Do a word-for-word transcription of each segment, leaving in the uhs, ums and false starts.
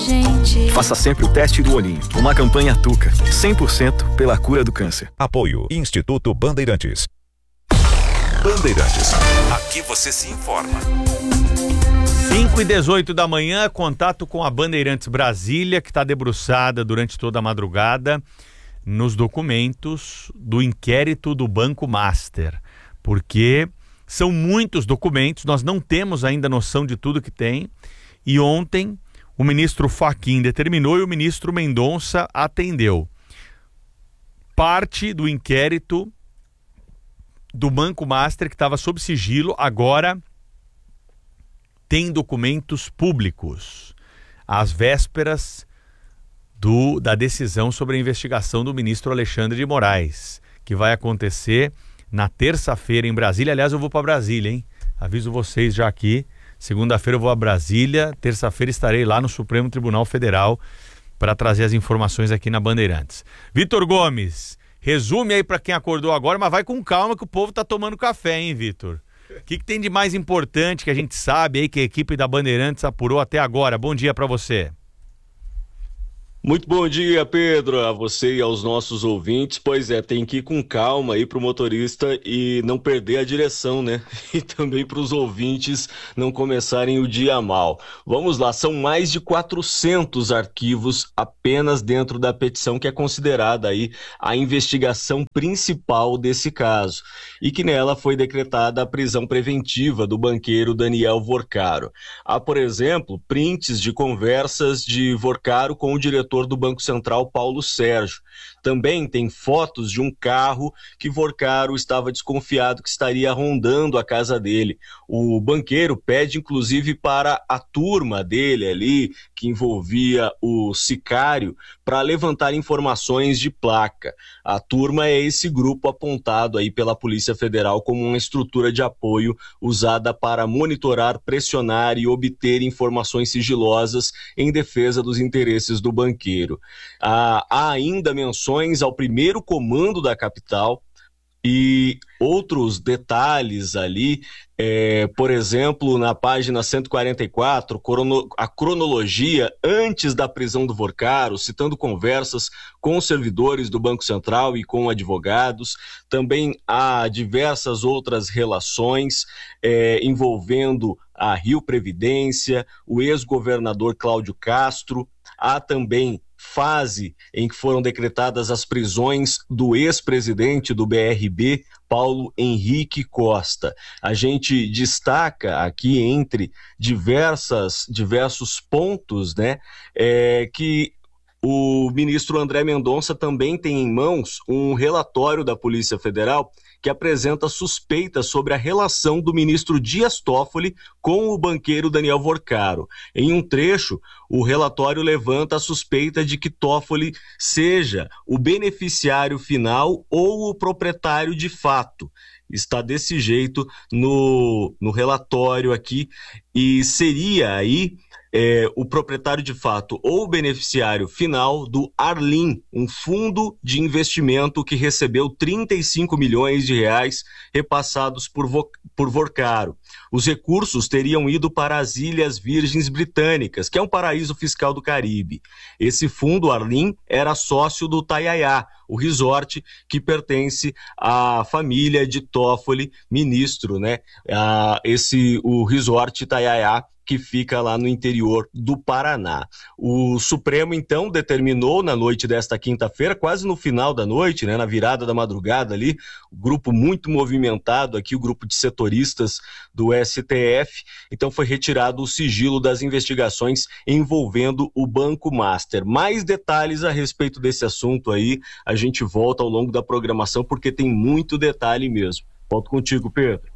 gente. Faça sempre o teste do olhinho. Uma campanha Tuca, cem por cento pela cura do câncer. Apoio Instituto Bandeirantes. Bandeirantes, aqui você se informa. cinco e dezoito da manhã, contato com a Bandeirantes Brasília, que está debruçada durante toda a madrugada nos documentos do inquérito do Banco Master, porque são muitos documentos, nós não temos ainda noção de tudo que tem, e ontem o ministro Fachin determinou e o ministro Mendonça atendeu. Parte do inquérito do Banco Master, que estava sob sigilo, agora tem documentos públicos, às vésperas do, da decisão sobre a investigação do ministro Alexandre de Moraes, que vai acontecer na terça-feira em Brasília. Aliás, eu vou para Brasília, hein? Aviso vocês já aqui. Segunda-feira eu vou a Brasília, terça-feira estarei lá no Supremo Tribunal Federal para trazer as informações aqui na Bandeirantes. Vitor Gomes, resume aí para quem acordou agora, mas vai com calma que o povo tá tomando café, hein, Vitor? O que, que tem de mais importante que a gente sabe aí que a equipe da Bandeirantes apurou até agora? Bom dia para você. Muito bom dia, Pedro, a você e aos nossos ouvintes. Pois é, tem que ir com calma aí pro motorista e não perder a direção, né? E também para os ouvintes não começarem o dia mal. Vamos lá, são mais de quatrocentos arquivos apenas dentro da petição que é considerada aí a investigação principal desse caso e que nela foi decretada a prisão preventiva do banqueiro Daniel Vorcaro. Há, por exemplo, prints de conversas de Vorcaro com o diretor do Banco Central, Paulo Sérgio. Também tem fotos de um carro que Vorcaro estava desconfiado que estaria rondando a casa dele. O banqueiro pede, inclusive, para a turma dele ali, que envolvia o sicário, para levantar informações de placa. A turma é esse grupo apontado aí pela Polícia Federal como uma estrutura de apoio usada para monitorar, pressionar e obter informações sigilosas em defesa dos interesses do banqueiro. Há, há ainda menções ao primeiro comando da capital e outros detalhes ali, é, por exemplo, na página cento e quarenta e quatro, crono, a cronologia antes da prisão do Vorcaro, citando conversas com servidores do Banco Central e com advogados. Também há diversas outras relações é, envolvendo a Rio Previdência, o ex-governador Cláudio Castro. Há também fase em que foram decretadas as prisões do ex-presidente do B R B, Paulo Henrique Costa. A gente destaca aqui entre diversas, diversos pontos, né, é, que o ministro André Mendonça também tem em mãos um relatório da Polícia Federal que apresenta suspeitas sobre a relação do ministro Dias Toffoli com o banqueiro Daniel Vorcaro. Em um trecho, o relatório levanta a suspeita de que Toffoli seja o beneficiário final ou o proprietário de fato. Está desse jeito no, no relatório aqui, e seria aí é, o proprietário de fato ou o beneficiário final do Arlim, um fundo de investimento que recebeu trinta e cinco milhões de reais repassados por, Vo, por Vorcaro. Os recursos teriam ido para as Ilhas Virgens Britânicas, que é um paraíso fiscal do Caribe. Esse fundo, Arlim, era sócio do Taiaiá, o resort que pertence à família de Toffoli, ministro, né? Ah, esse, o resort Taiaiá, que fica lá no interior do Paraná. O Supremo, então, determinou na noite desta quinta-feira, quase no final da noite, né, na virada da madrugada ali, o grupo muito movimentado aqui, o grupo de setoristas do S T F, então foi retirado o sigilo das investigações envolvendo o Banco Master. Mais detalhes a respeito desse assunto aí, a gente volta ao longo da programação, porque tem muito detalhe mesmo. Volto contigo, Pedro.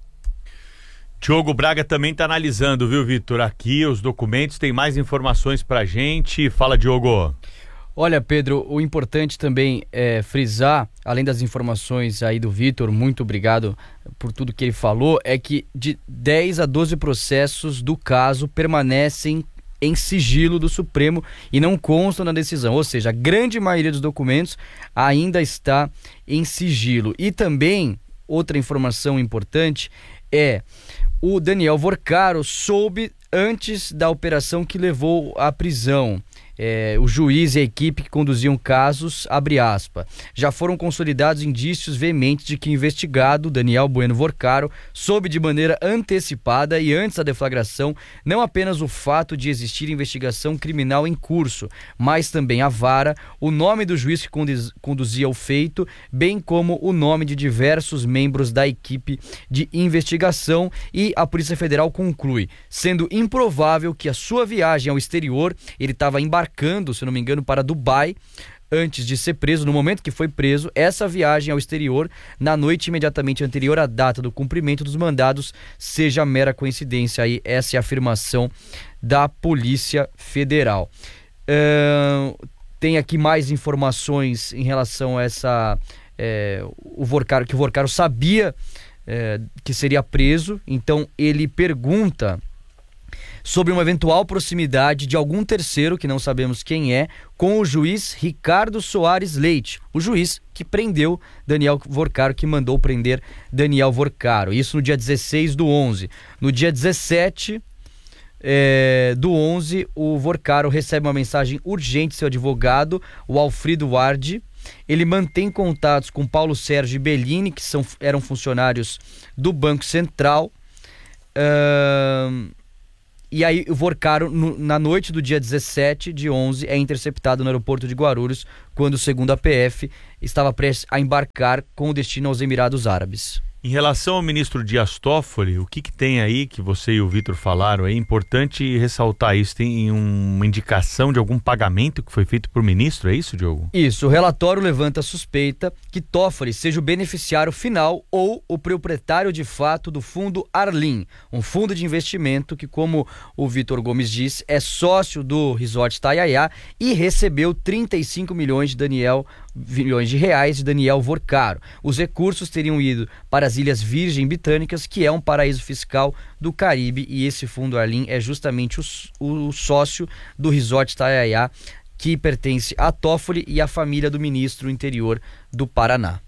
Diogo Braga também está analisando, viu, Vitor? Aqui os documentos, tem mais informações pra gente. Fala, Diogo. Olha, Pedro, o importante também é frisar, além das informações aí do Vitor, muito obrigado por tudo que ele falou, é que de dez a doze processos do caso permanecem em sigilo do Supremo e não constam na decisão, ou seja, a grande maioria dos documentos ainda está em sigilo. E também, outra informação importante é: o Daniel Vorcaro soube antes da operação que levou à prisão. É, o juiz e a equipe que conduziam casos, abre aspas, já foram consolidados indícios veementes de que o investigado, Daniel Bueno Vorcaro, soube de maneira antecipada e antes da deflagração não apenas o fato de existir investigação criminal em curso, mas também a vara, o nome do juiz que conduz, conduzia o feito, bem como o nome de diversos membros da equipe de investigação, e a Polícia Federal conclui, sendo improvável que a sua viagem ao exterior, ele estava embarcando, se não me engano, para Dubai, antes de ser preso. No momento que foi preso, essa viagem ao exterior, na noite imediatamente anterior à data do cumprimento dos mandados, seja mera coincidência. Aí, essa é a afirmação da Polícia Federal. Uh, tem aqui mais informações em relação a essa... É, o Vorcaro, que o Vorcaro sabia é, que seria preso, então ele pergunta sobre uma eventual proximidade de algum terceiro, que não sabemos quem é, com o juiz Ricardo Soares Leite, o juiz que prendeu Daniel Vorcaro, que mandou prender Daniel Vorcaro. Isso no dia dezesseis do onze. No dia dezessete é, do onze, o Vorcaro recebe uma mensagem urgente de seu advogado, o Alfredo Ward. Ele mantém contatos com Paulo Sérgio e Bellini, que são, eram funcionários do Banco Central. Uh... E aí o Vorcaro, no, na noite do dia dezessete de onze, é interceptado no aeroporto de Guarulhos, quando, segundo a P F, estava prestes a embarcar com destino aos Emirados Árabes. Em relação ao ministro Dias Toffoli, o que, que tem aí que você e o Vitor falaram? É importante ressaltar isso. Tem uma indicação de algum pagamento que foi feito por ministro, é isso, Diogo? Isso, o relatório levanta a suspeita que Toffoli seja o beneficiário final ou o proprietário de fato do fundo Arlim, um fundo de investimento que, como o Vitor Gomes disse, é sócio do Resort Itaiaia e recebeu trinta e cinco milhões de Daniel milhões de reais de Daniel Vorcaro. Os recursos teriam ido para as Ilhas Virgem Britânicas, que é um paraíso fiscal do Caribe, e esse fundo Arlim é justamente o, o sócio do Resort Itaiaia, que pertence a Toffoli e à família do ministro do Interior do Paraná.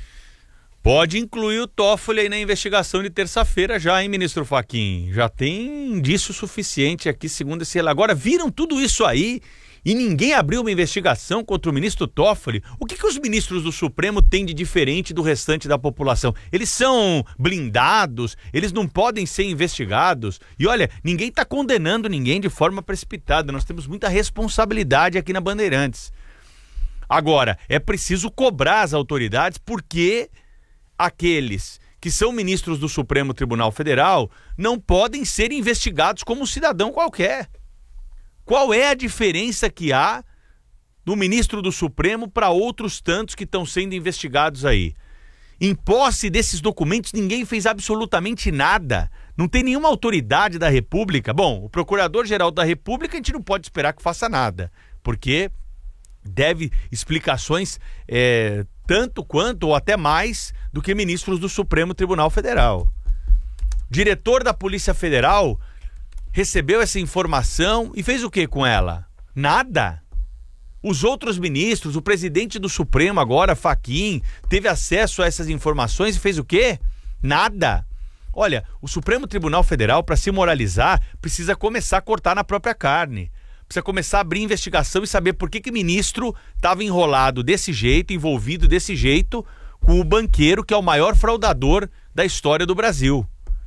Pode incluir o Toffoli aí na investigação de terça-feira já, hein, ministro Fachin? Já tem indício suficiente aqui, segundo esse... Agora, viram tudo isso aí e ninguém abriu uma investigação contra o ministro Toffoli? O que, que os ministros do Supremo têm de diferente do restante da população? Eles são blindados? Eles não podem ser investigados? E olha, ninguém está condenando ninguém de forma precipitada. Nós temos muita responsabilidade aqui na Bandeirantes. Agora, é preciso cobrar as autoridades, porque aqueles que são ministros do Supremo Tribunal Federal não podem ser investigados como um cidadão qualquer. Qual é a diferença que há do ministro do Supremo para outros tantos que estão sendo investigados aí? Em posse desses documentos, ninguém fez absolutamente nada. Não tem nenhuma autoridade da República. Bom, o Procurador-Geral da República a gente não pode esperar que faça nada, porque deve explicações é, tanto quanto ou até mais do que ministros do Supremo Tribunal Federal. Diretor da Polícia Federal recebeu essa informação e fez o que com ela? Nada. Os outros ministros, o presidente do Supremo agora, Fachin, teve acesso a essas informações e fez o quê? Nada. Olha, o Supremo Tribunal Federal, para se moralizar, precisa começar a cortar na própria carne. Precisa começar a abrir investigação e saber por que que o ministro estava enrolado desse jeito, envolvido desse jeito, com o banqueiro que é o maior fraudador da história do Brasil.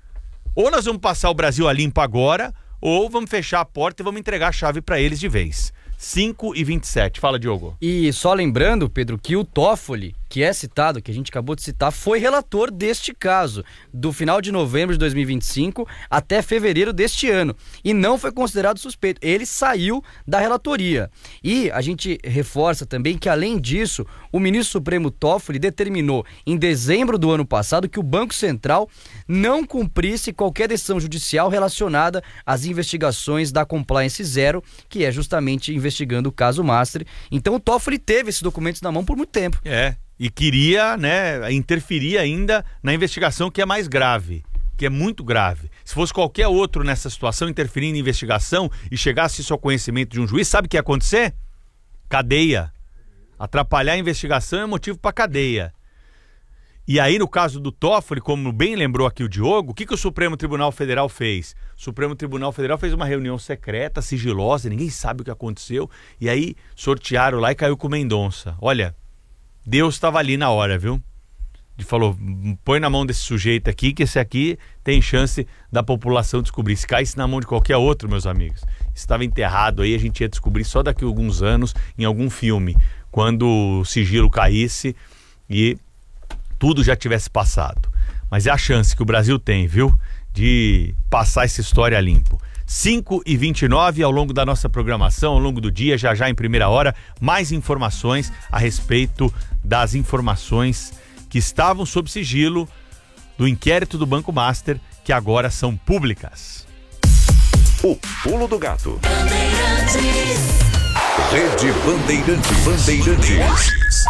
Ou nós vamos passar o Brasil a limpo agora, ou vamos fechar a porta e vamos entregar a chave para eles de vez. cinco e vinte e sete. Fala, Diogo. E só lembrando, Pedro, que o Toffoli, que é citado, que a gente acabou de citar, foi relator deste caso, do final de novembro de dois mil e vinte e cinco até fevereiro deste ano, e não foi considerado suspeito. Ele saiu da relatoria. E a gente reforça também que, além disso, o ministro Supremo Toffoli determinou em dezembro do ano passado que o Banco Central não cumprisse qualquer decisão judicial relacionada às investigações da Compliance Zero, que é justamente investigando o caso Mastri. Então o Toffoli teve esses documentos na mão por muito tempo. É. E queria, né, interferir ainda na investigação, que é mais grave, que é muito grave. Se fosse qualquer outro nessa situação interferindo em investigação e chegasse isso ao conhecimento de um juiz, sabe o que ia acontecer? Cadeia. Atrapalhar a investigação é motivo para cadeia. E aí, no caso do Toffoli, como bem lembrou aqui o Diogo, o que, que o Supremo Tribunal Federal fez? O Supremo Tribunal Federal fez uma reunião secreta, sigilosa, ninguém sabe o que aconteceu, e aí sortearam lá e caiu com o Mendonça. Olha, Deus estava ali na hora, viu? Ele falou, põe na mão desse sujeito aqui, que esse aqui tem chance da população descobrir. Se caísse na mão de qualquer outro, meus amigos, estava enterrado aí, a gente ia descobrir só daqui a alguns anos, em algum filme, quando o sigilo caísse e tudo já tivesse passado. Mas é a chance que o Brasil tem, viu? De passar essa história limpo. cinco e vinte e nove, ao longo da nossa programação, ao longo do dia, já já em primeira hora, mais informações a respeito das informações que estavam sob sigilo do inquérito do Banco Master, que agora são públicas. O Pulo do Gato. Rede Bandeirantes. Bandeirantes.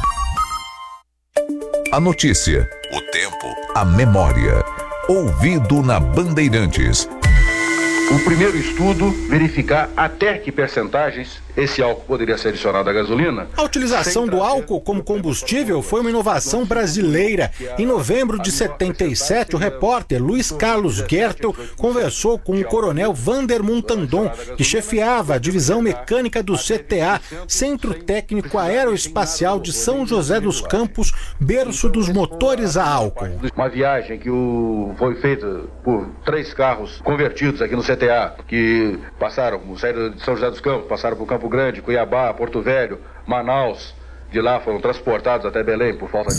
A notícia, o tempo, a memória. Ouvido na Bandeirantes. O primeiro estudo, verificar até que percentagens esse álcool poderia ser adicionado à gasolina. A utilização do álcool como combustível foi uma inovação brasileira. Em novembro de setenta e sete, o repórter Luiz Carlos Gertel conversou com o coronel Vander Muntandon, que chefiava a divisão mecânica do C T A, Centro Técnico Aeroespacial de São José dos Campos, berço dos motores a álcool. Uma viagem que o... foi feita por três carros convertidos aqui no C T A, que passaram, saíram de São José dos Campos, passaram por Campo Grande, Cuiabá, Porto Velho, Manaus. De lá foram transportados até Belém por falta de